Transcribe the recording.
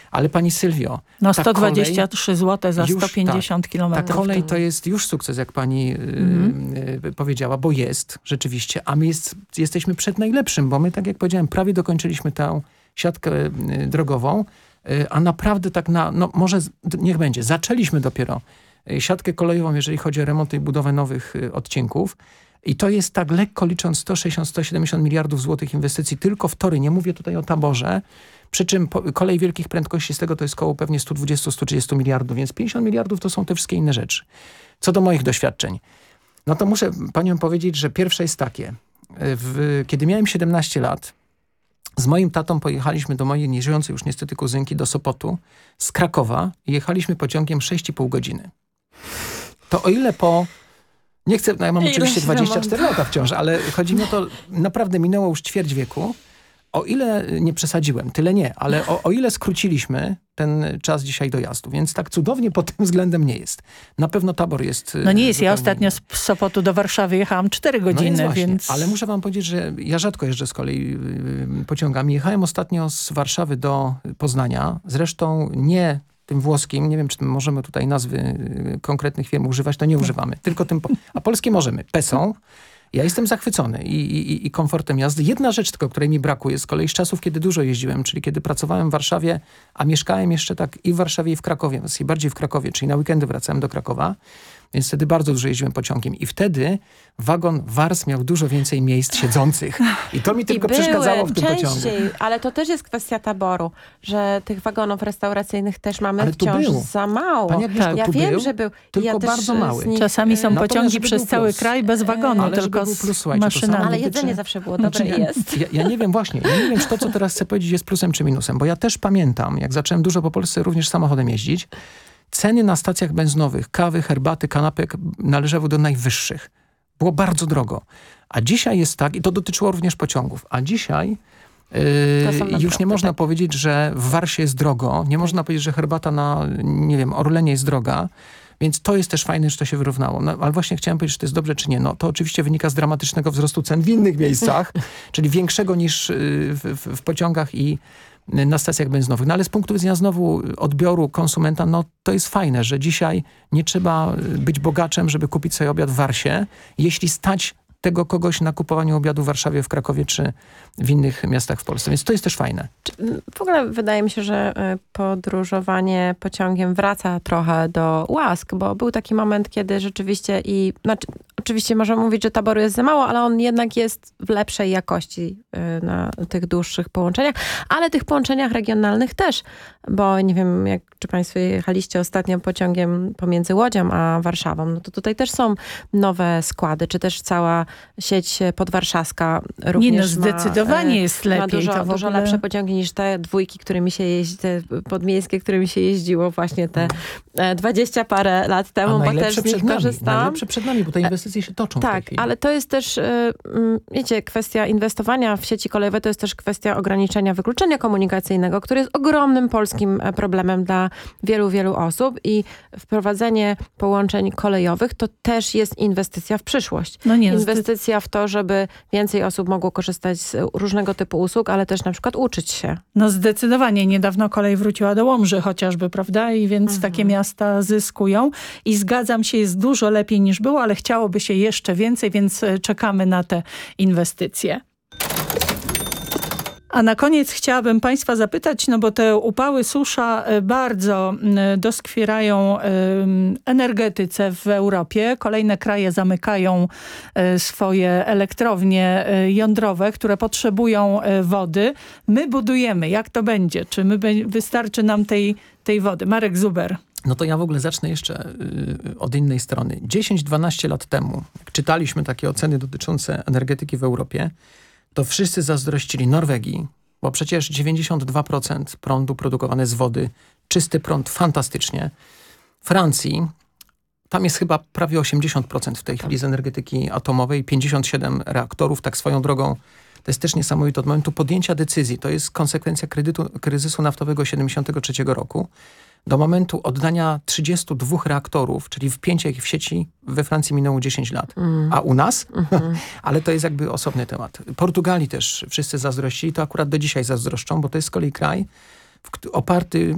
Ale pani Sylwio... No 123 zł za 150 kilometrów. Ta kolej to jest już sukces, jak pani powiedziała, bo jest rzeczywiście, a my jesteśmy przed najlepszym, bo my, tak jak powiedziałem, prawie dokończyliśmy tę siatkę drogową, a naprawdę tak może niech będzie. Zaczęliśmy dopiero siatkę kolejową, jeżeli chodzi o remont i budowę nowych odcinków. I to jest tak lekko licząc 160-170 miliardów złotych inwestycji tylko w tory. Nie mówię tutaj o taborze. Przy czym kolej wielkich prędkości z tego to jest koło pewnie 120-130 miliardów, więc 50 miliardów to są te wszystkie inne rzeczy. Co do moich doświadczeń, no to muszę paniom powiedzieć, że pierwsze jest takie. Kiedy miałem 17 lat, z moim tatą pojechaliśmy do mojej nieżyjącej już niestety kuzynki do Sopotu z Krakowa i jechaliśmy pociągiem 6,5 godziny. To o ile nie chcę, ja mam oczywiście 24 lata wciąż, ale chodzi mi o to, naprawdę minęło już ćwierć wieku. O ile nie przesadziłem, tyle nie, ale o ile skróciliśmy ten czas dzisiaj dojazdu, więc tak cudownie pod tym względem nie jest. Na pewno tabor jest... No nie jest, ja ostatnio z Sopotu do Warszawy jechałam 4 godziny, właśnie, więc... Ale muszę wam powiedzieć, że ja rzadko jeżdżę z kolei pociągami. Jechałem ostatnio z Warszawy do Poznania, zresztą nie tym włoskim, nie wiem, czy możemy tutaj nazwy konkretnych firm używać, to nie używamy, tylko tym, a polskie możemy, Pesą. Ja jestem zachwycony i komfortem jazdy. Jedna rzecz tylko, której mi brakuje z kolei z czasów, kiedy dużo jeździłem, czyli kiedy pracowałem w Warszawie, a mieszkałem jeszcze tak i w Warszawie, i w Krakowie, właściwie bardziej w Krakowie, czyli na weekendy wracałem do Krakowa, więc wtedy bardzo dużo jeździłem pociągiem. I wtedy wagon Wars miał dużo więcej miejsc siedzących. I to mi tylko przeszkadzało w tym pociągu. Ale to też jest kwestia taboru, że tych wagonów restauracyjnych też mamy wciąż za mało. Pani Agnieszko, ja wiem, że był. Tylko ja bardzo mały. Czasami są pociągi przez cały kraj bez wagonu, ale tylko plus, z maszynami. Ale jedzenie zawsze było dobre i jest. Ja nie wiem właśnie, nie wiem, czy to, co teraz chcę powiedzieć, jest plusem czy minusem, bo ja też pamiętam, jak zacząłem dużo po Polsce również samochodem jeździć, ceny na stacjach benzynowych, kawy, herbaty, kanapek należały do najwyższych. Było bardzo drogo. A dzisiaj jest tak, i to dotyczyło również pociągów, a dzisiaj już nie można powiedzieć, że w Warsie jest drogo, nie można powiedzieć, że herbata na, nie wiem, Orlenie jest droga, więc to jest też fajne, że to się wyrównało. No, ale właśnie chciałem powiedzieć, czy to jest dobrze, czy nie. No, to oczywiście wynika z dramatycznego wzrostu cen w innych miejscach, czyli większego niż w pociągach i na stacjach benzynowych. No ale z punktu widzenia znowu odbioru konsumenta, no to jest fajne, że dzisiaj nie trzeba być bogaczem, żeby kupić sobie obiad w Warsie, jeśli stać tego kogoś na kupowaniu obiadu w Warszawie, w Krakowie czy w innych miastach w Polsce. Więc to jest też fajne. W ogóle wydaje mi się, że podróżowanie pociągiem wraca trochę do łask, bo był taki moment, kiedy rzeczywiście oczywiście możemy mówić, że taboru jest za mało, ale on jednak jest w lepszej jakości na tych dłuższych połączeniach, ale tych połączeniach regionalnych też, bo nie wiem, czy państwo jechaliście ostatnio pociągiem pomiędzy Łodzią a Warszawą, no to tutaj też są nowe składy, czy też cała sieć podwarszawska również zdecydowanie jest lepiej. Ma dużo lepsze pociągi niż te dwójki, którymi się jeździ, te podmiejskie, którymi się jeździło właśnie te 20 parę lat temu, bo też z nich korzystałam. Najlepsze przed nami, bo te inwestycje się toczą. Tak, ale to jest też, wiecie, kwestia inwestowania w sieci kolejowe, to jest też kwestia ograniczenia wykluczenia komunikacyjnego, który jest ogromnym polskim problemem dla wielu, wielu osób i wprowadzenie połączeń kolejowych to też jest inwestycja w przyszłość. Inwestycja w to, żeby więcej osób mogło korzystać z różnego typu usług, ale też na przykład uczyć się. No zdecydowanie. Niedawno kolej wróciła do Łomży chociażby, prawda? I więc takie miasta zyskują. I zgadzam się, jest dużo lepiej niż było, ale chciałoby się jeszcze więcej, więc czekamy na te inwestycje. A na koniec chciałabym państwa zapytać, no bo te upały, susza bardzo doskwierają energetyce w Europie. Kolejne kraje zamykają swoje elektrownie jądrowe, które potrzebują wody. My budujemy. Jak to będzie? Czy wystarczy nam tej wody? Marek Zuber. No to ja w ogóle zacznę jeszcze od innej strony. 10-12 lat temu, jak czytaliśmy takie oceny dotyczące energetyki w Europie, to wszyscy zazdrościli Norwegii, bo przecież 92% prądu produkowany z wody, czysty prąd, fantastycznie. Francji, tam jest chyba prawie 80% w tej chwili z energetyki atomowej, 57 reaktorów, tak swoją drogą. To jest też niesamowite od momentu podjęcia decyzji. To jest konsekwencja kryzysu naftowego 73 roku. Do momentu oddania 32 reaktorów, czyli wpięcia ich w sieci, we Francji minęło 10 lat. A u nas? Ale to jest jakby osobny temat. Portugalii też wszyscy zazdrościli, to akurat do dzisiaj zazdroszczą, bo to jest z kolei kraj oparty